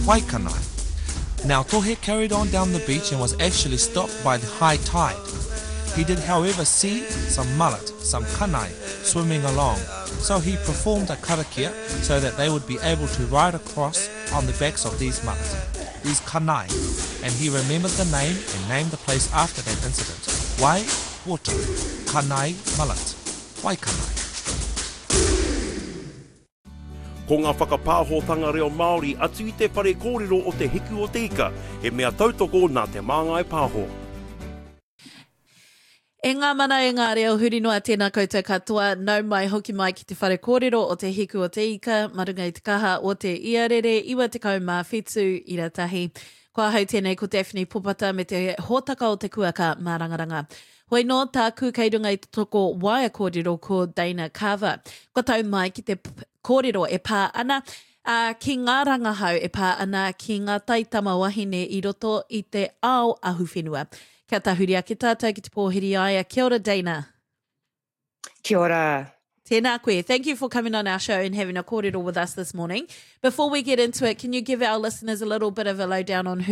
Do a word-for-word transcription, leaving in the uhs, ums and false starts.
Waikanae. Now Tohe carried on down the beach and was actually stopped by the high tide. He did however see some mullet, some kanae, swimming along, so he performed a karakia so that they would be able to ride across on the backs of these mullet, these kanae, and he remembered the name and named the place after that incident. Wai Water, Kanae Mullet, Waikanae. Ko ngā whakapāhotanga reo Māori atu i te whare kōrero o te hiku o te ika, he mea tautoko nā te māngai pāho. E ngā mana e ngā reo huri noa tēnā koutou katoa, nau mai hoki mai ki te whare kōrero o te hiku o te ika, marunga i te kaha o te iarere, iwa te kau mā whitu i ratahi. Kua hau tēnei ko Daphne Popata me te hōtaka o te kuaka mā rangaranga. Hoi no tāku kei runga i te toko waia kōrero ko Dana Carver. Ko tau mai ki te kōrero e pā ana, uh, ki ngā rangahau e pā ana ki ngā taitama wahine i roto i te ao ahu whenua. Kia tahuri a ki tātou ki te pōhiri aia. Kia ora, Dana. Kia ora. Tēnā koe. Thank you for coming on our show and having a kōrero with us this morning. Before we get into it, can you give our listeners a little bit of a lowdown on who